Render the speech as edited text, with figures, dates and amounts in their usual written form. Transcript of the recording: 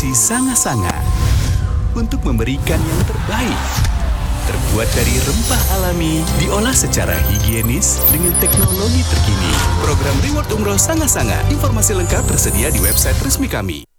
produksi Sanga-Sanga untuk memberikan yang terbaik. Terbuat dari rempah alami, diolah secara higienis dengan teknologi terkini. Program Reward Umroh Sanga-Sanga. Informasi lengkap tersedia di website resmi kami.